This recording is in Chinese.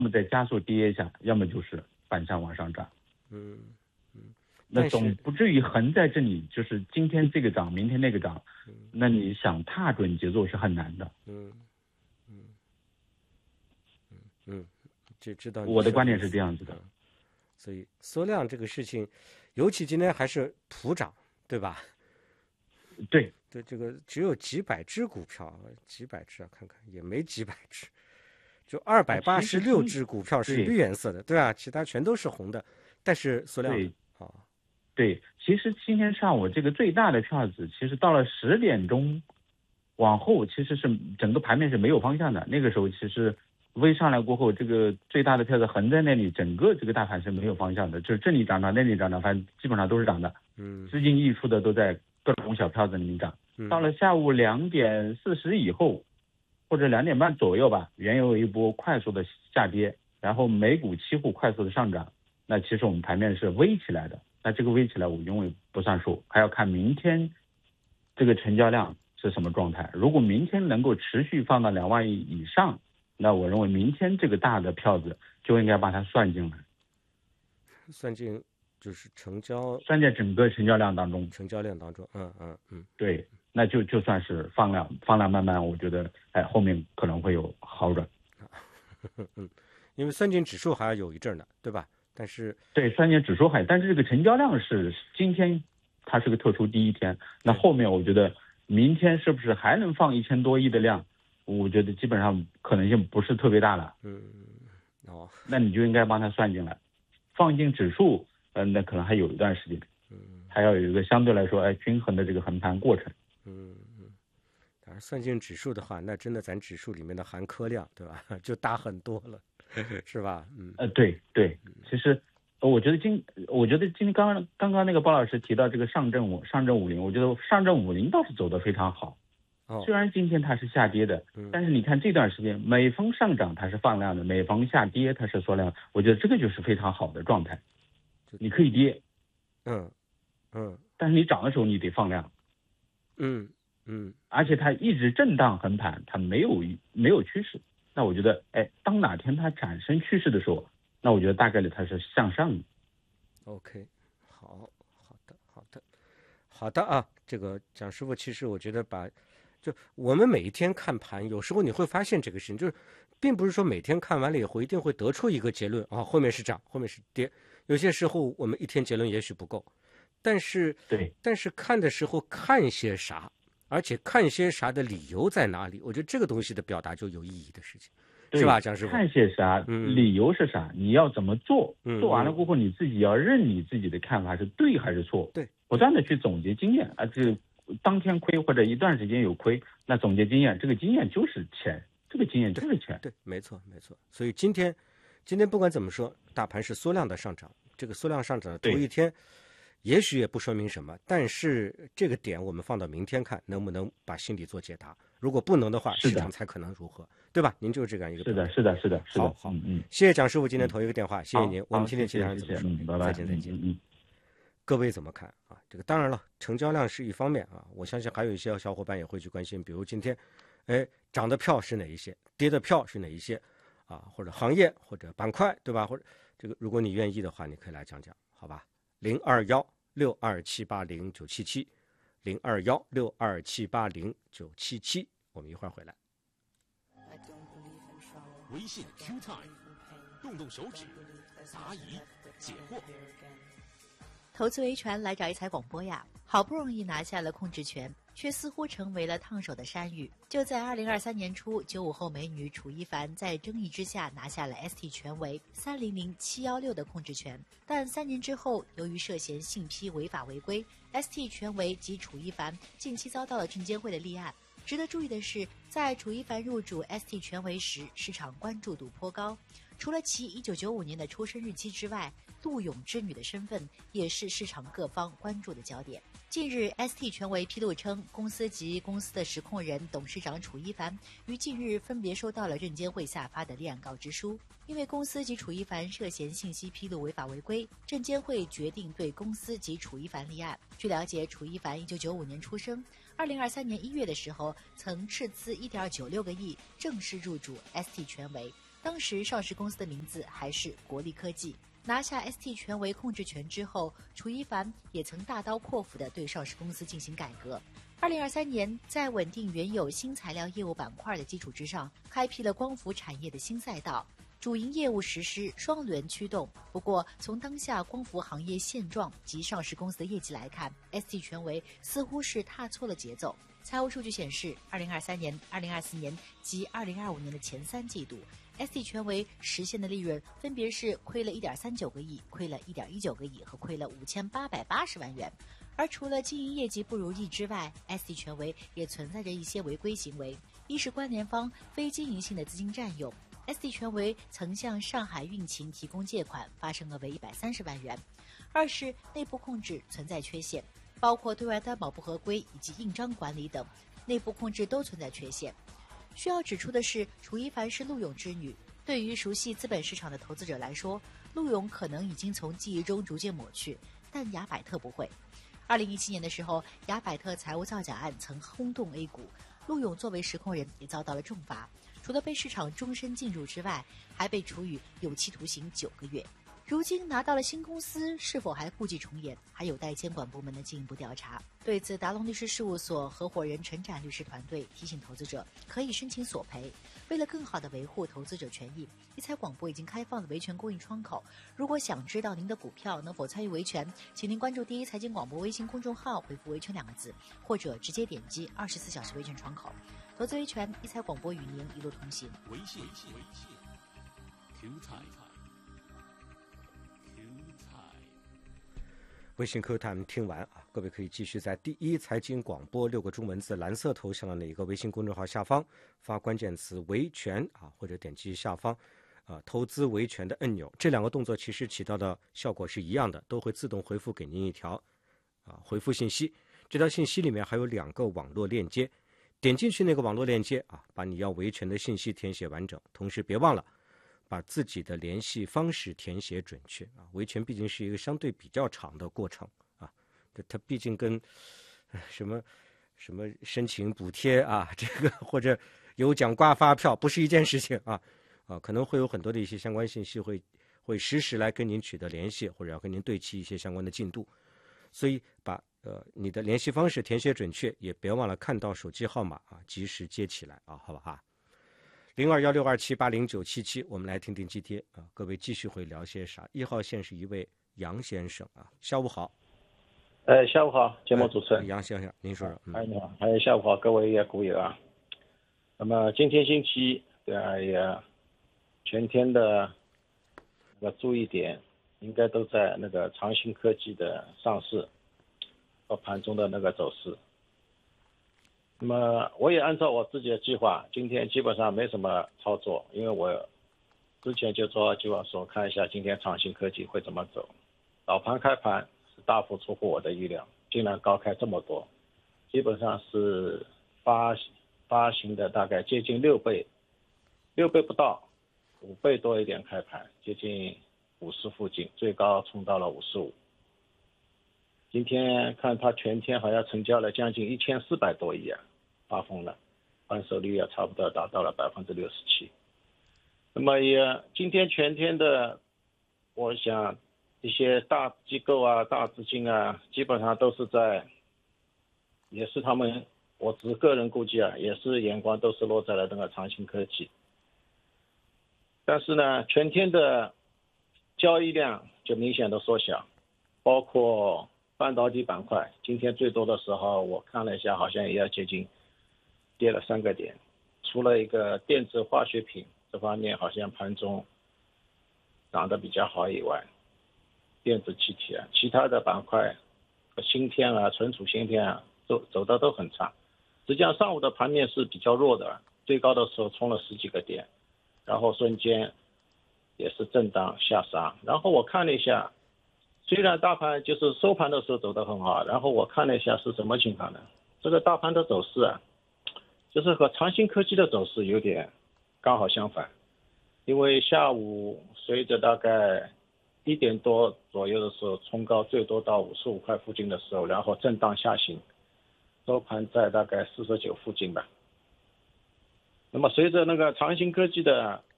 么再加速跌一下，要么就是反向往上涨。那总不至于横在这里，就是今天这个涨，明天那个涨，那你想踏准节奏是很难的。 这知道我的观点是这样子的。 所以缩量这个事情，尤其今天还是普涨，对吧？ 对， 这个只有几百只股票，几百只啊，看看也没几百只，就286只股票是绿颜色的，对吧？其他全都是红的，但是缩量的对，其实今天上午这个最大的票子，其实到了10点钟往后，其实是整个盘面是没有方向的。那个时候其实微上来过后，这个最大的票子横在那里，整个这个大盘是没有方向的，就是这里涨涨，那里涨涨，反正基本上都是涨的。资金溢出的都在各种小票子里面涨。到了下午2点40以后，或者2点半左右吧，原油一波快速的下跌，然后美股期货快速的上涨。那其实我们盘面是微起来的。那这个微起来我认为不算数，还要看明天这个成交量是什么状态。如果明天能够持续放到2万亿以上，那我认为明天这个大的票子就应该把它算进来， 算进就是算在整个成交量当中。 对， 那就算是放量慢慢，我觉得后面可能会有好转。 因为算进指数还要有一阵呢，对吧？但是对，算进指数但是这个成交量是今天它是个特殊第一天，那后面我觉得明天是不是还能放1000多亿的量，我觉得基本上可能性不是特别大了。那你就应该帮它算进来，放进指数，那可能还有一段时间，还要有一个相对来说均衡的这个横盘过程。 当然算进指数的话，那真的咱指数里面的含科量，对吧？就大很多了。是吧？ 对，其实我觉得今天刚刚那个包老师提到这个上证50，我觉得上证50倒是走得非常好。虽然今天它是下跌的，但是你看这段时间每逢上涨它是放量的，每逢下跌它是缩量，我觉得这个就是非常好的状态。你可以跌，但是你涨的时候你得放量，而且它一直震荡横盘，它没有趋势。那我觉得，当哪天它产生趋势的时候，那我觉得大概率它是向上的。 OK， 好的啊，这个蒋师傅，其实我觉得就我们每一天看盘，有时候你会发现这个事情，就是并不是说每天看完了以后一定会得出一个结论啊，后面是涨，后面是跌。有些时候我们一天结论也许不够，但是看的时候看些啥？而且看些啥的理由在哪里？我觉得这个东西的表达就有意义的事情，是吧，蒋师傅？ 看些啥，理由是啥？你要怎么做？做完了过后，你自己要认你自己的看法是对还是错？ 对， 不断的去总结经验，这当天亏或者一段时间有亏，那总结经验，这个经验就是钱，这个经验就是钱。 对，没错。所以今天不管怎么说，大盘是缩量的上涨，这个缩量上涨的头一天。也许也不说明什么，但是这个点我们放到明天看，能不能把心理做解答？如果不能的话，市场才可能如何，对吧？您就是这样一个。 是的。 好，谢谢蒋师傅今天投一个电话，谢谢您。我们听听其他人怎么说。 拜拜， 再见。各位怎么看啊？这个当然了，成交量是一方面啊，我相信还有一些小伙伴也会去关心，比如今天，涨的票是哪一些，跌的票是哪一些啊？或者行业或者板块，对吧？或者这个，如果你愿意的话，你可以来讲讲，好吧？021-62780-977，021-62780-977，我们一会儿回来。 微信 Q Time， 动手指，答疑解惑。 投资维权来找一财广播呀，好不容易拿下了控制权，却似乎成为了烫手的山芋。就在2023年初，95后美女楚一凡在争议之下拿下了 ST 全维300716的控制权，但3年之后，由于涉嫌信披违法违规 ，ST 全维及楚一凡近期遭到了证监会的立案。值得注意的是，在楚一凡入主 ST 全维时，市场关注度颇高。除了其1995年的出生日期之外，陆勇之女的身份也是市场各方关注的焦点。近日 ST 全维披露称，公司及公司的实控人、董事长楚一凡于近日分别收到了证监会下发的立案告知书。因为公司及楚一凡涉嫌信息披露违法违规，证监会决定对公司及楚一凡立案。据了解，楚一凡1995年出生，2023年1月的时候曾斥资1.96个亿正式入主 ST 全维。 当时上市公司的名字还是国立科技。拿下 ST 全维控制权之后，楚一凡也曾大刀阔斧地对上市公司进行改革。2023年，在稳定原有新材料业务板块的基础之上，开辟了光伏产业的新赛道，主营业务实施双轮驱动。不过，从当下光伏行业现状及上市公司的业绩来看 ，ST 全维似乎是踏错了节奏。财务数据显示，2023年、2024年及2025年的前3季度，ST 全维实现的利润分别是亏了1.39个亿、亏了1.19个亿和亏了5880万元。而除了经营业绩不如意之外 ，ST 全维也存在着一些违规行为。一是关联方非经营性的资金占用 ，ST 全维曾向上海运勤提供借款，发生额为130万元；二是内部控制存在缺陷，包括对外担保不合规以及印章管理等，内部控制都存在缺陷。需要指出的是，楚一凡是陆勇之女。对于熟悉资本市场的投资者来说，陆勇可能已经从记忆中逐渐抹去，但雅百特不会。2017年的时候，雅百特财务造假案曾轰动 A 股，陆勇作为实控人也遭到了重罚，除了被市场终身禁入之外，还被处以有期徒刑9个月。如今拿到了新公司，是否还故伎重演，还有待监管部门的进一步调查。对此，达龙律师事务所合伙人陈展律师团队提醒投资者可以申请索赔。为了更好地维护投资者权益，一财广播已经开放了维权公益窗口。如果想知道您的股票能否参与维权，请您关注第一财经广播微信公众号，回复维权2个字，或者直接点击24小时维权窗口。投资维权，一财广播与您一路同行。 微信 Q 财微信 Q-Time 听完啊，各位可以继续在第一财经广播6个中文字蓝色头像的那个微信公众号下方发关键词维权啊，或者点击下方投资维权的按钮，这2个动作其实起到的效果是一样的，都会自动回复给您一条回复信息。这条信息里面还有2个网络链接，点进去那个网络链接啊，把你要维权的信息填写完整，同时别忘了把自己的联系方式填写准确啊！维权毕竟是一个相对比较长的过程啊，它毕竟跟什么申请补贴啊，这个或者有奖挂发票不是一件事情啊，可能会有很多的一些相关信息会实时来跟您取得联系，或者要跟您对齐一些相关的进度，所以把你的联系方式填写准确，也别忘了看到手机号码啊，及时接起来啊，好不好？021627809777，我们来听听今天啊，各位继续会聊些啥？1号线是一位杨先生啊，下午好。 下午好，节目主持人杨先生，您说说。 你好，下午好，各位股友啊。那么今天星期一，对啊，也全天的那个注意点应该都在那个长兴科技的上市和盘中的那个走势。那么我也按照我自己的计划，今天基本上没什么操作，因为我之前就做计划说看一下今天长兴科技会怎么走。早盘开盘是大幅出乎我的意料，竟然高开这么多，基本上是发行的大概接近6倍不到，5倍多一点开盘，接近50附近，最高冲到了55。今天看它全天好像成交了将近1400多亿啊，发疯了，换手率也差不多达到了67%。那么也今天全天的，我想一些大机构啊、大资金啊，基本上都是也是他们，我只是个人估计啊，也是眼光都是落在了那个长兴科技。但是呢，全天的交易量就明显的缩小，包括半导体板块，今天最多的时候我看了一下，好像也要接近跌了3个点，除了一个电子化学品这方面好像盘中涨得比较好以外，电子气体啊，其他的板块芯片啊、存储芯片啊走的都很差。实际上上午的盘面是比较弱的，最高的时候冲了10几个点，然后瞬间也是震荡下杀。然后我看了一下，虽然大盘就是收盘的时候走得很好，然后我看了一下是什么情况呢？这个大盘的走势啊，就是和长兴科技的走势有点刚好相反。因为下午随着大概1点多左右的时候冲高，最多到55块附近的时候，然后震荡下行，收盘在大概49附近吧。那么随着那个长兴科技的